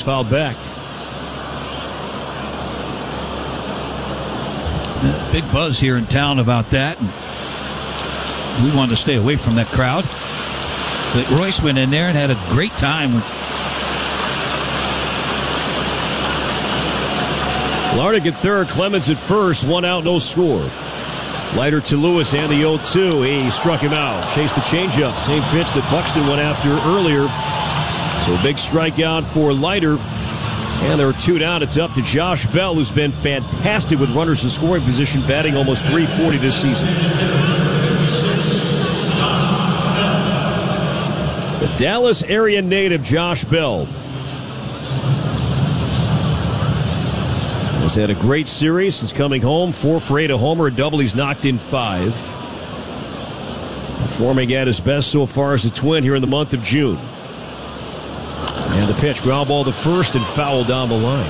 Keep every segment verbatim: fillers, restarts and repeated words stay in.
fouled back. Big buzz here in town about that. And we wanted to stay away from that crowd. But Royce went in there and had a great time. Larnach at third, Clemens at first, one out, no score. Leiter to Lewis and the oh two. He struck him out. Chased the changeup. Same pitch that Buxton went after earlier. So a big strikeout for Leiter. And there are two down. It's up to Josh Bell, who's been fantastic with runners in scoring position, batting almost three forty this season. The Dallas area native, Josh Bell, has had a great series since coming home. Four for eight, a homer, a double. He's knocked in five. Performing at his best so far as a Twin here in the month of June. And the pitch, ground ball to first and foul down the line.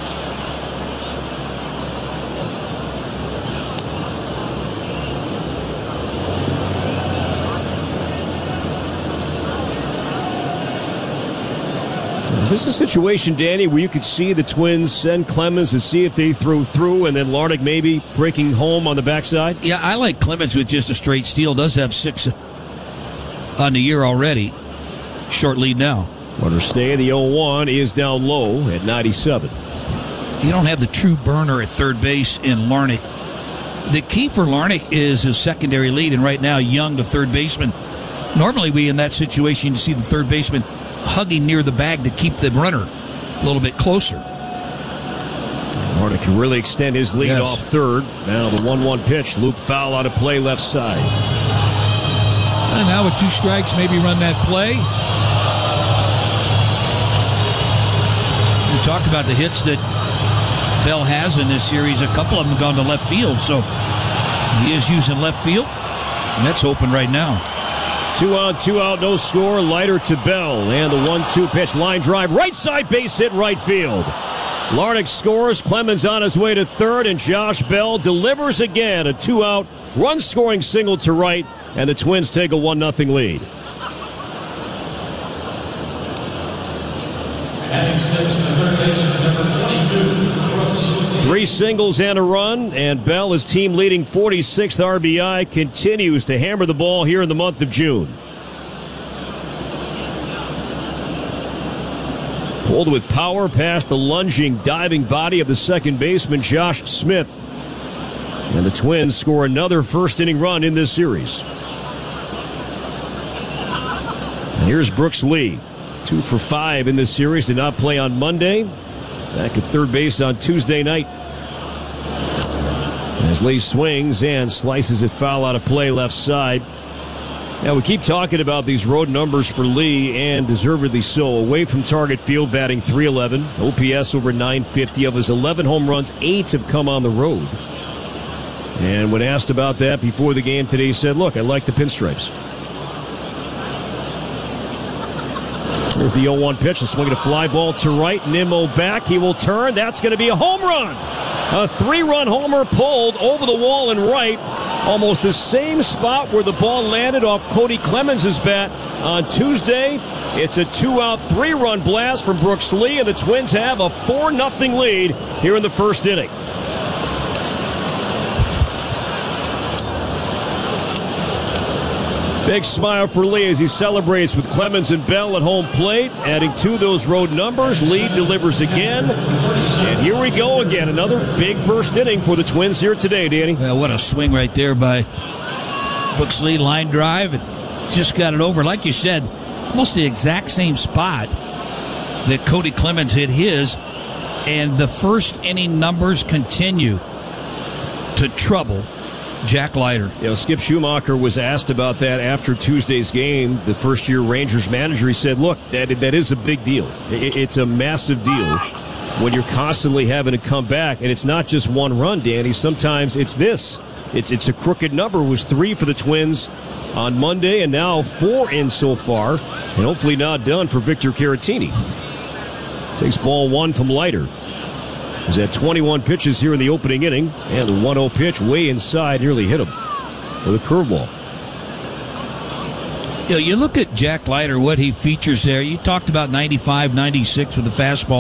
Is this a situation, Danny, where you could see the Twins send Clemens to see if they throw through and then Larnach maybe breaking home on the backside? Yeah, I like Clemens with just a straight steal. Does have six on the year already. Short lead now. Runner stay. The oh one is down low at ninety-seven. You don't have the true burner at third base in Larnach. The key for Larnach is his secondary lead, and right now Young, the third baseman. Normally we in that situation you see the third baseman hugging near the bag to keep the runner a little bit closer. Larnach can really extend his lead yes. off third. Now the one one pitch. Loop foul out of play left side. And now with two strikes, maybe run that play. We talked about the hits that Bell has in this series. A couple of them have gone to left field, so he is using left field, and that's open right now. Two on, two out, no score. Leiter to Bell, and the one two pitch. Line drive, right side, base hit, right field. Larnach scores. Clemens on his way to third, and Josh Bell delivers again. A two-out, run-scoring single to right, and the Twins take a one nothing lead. Three singles and a run, and Bell, his team leading forty-sixth R B I, continues to hammer the ball here in the month of June. Pulled with power past the lunging, diving body of the second baseman, Josh Smith. And the Twins score another first-inning run in this series. And here's Brooks Lee. Two for five in this series. Did not play on Monday. Back at third base on Tuesday night. As Lee swings and slices it foul out of play left side. Now we keep talking about these road numbers for Lee, and deservedly so. Away from target field, batting three eleven. O P S over nine fifty. Of his eleven home runs, eight have come on the road. And when asked about that before the game today, he said, look, I like the pinstripes. There's the oh one pitch. A swing at a fly ball to right. Nimmo back. He will turn. That's going to be a home run. A three-run homer pulled over the wall and right. Almost the same spot where the ball landed off Cody Clemens' bat on Tuesday. It's a two-out, three-run blast from Brooks Lee, and the Twins have a four nothing lead here in the first inning. Big smile for Lee as he celebrates with Clemens and Bell at home plate. Adding to those road numbers, Lee delivers again. And here we go again. Another big first inning for the Twins here today, Danny. Well, what a swing right there by Brooks Lee. Line drive. And just got it over. Like you said, almost the exact same spot that Cody Clemens hit his. And the first inning numbers continue to trouble Jack Leiter. You know, Skip Schumacher was asked about that after Tuesday's game. The first-year Rangers manager, he said, look, that that is a big deal. It's a massive deal when you're constantly having to come back. And it's not just one run, Danny. Sometimes it's this. It's, it's a crooked number. It was three for the Twins on Monday, and now four in so far. And hopefully not done for Victor Caratini. Takes ball one from Leiter. He's had twenty-one pitches here in the opening inning, and the one oh pitch way inside nearly hit him with a curveball. You know, you look at Jack Leiter, what he features there. You talked about ninety-five, ninety-six with the fastball.